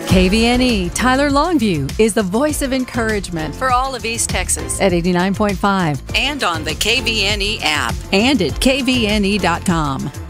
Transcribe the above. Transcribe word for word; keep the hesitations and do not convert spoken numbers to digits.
K V N E Tyler Longview is the voice of encouragement for all of East Texas at eighty-nine point five and on the K V N E app and at K V N E dot com.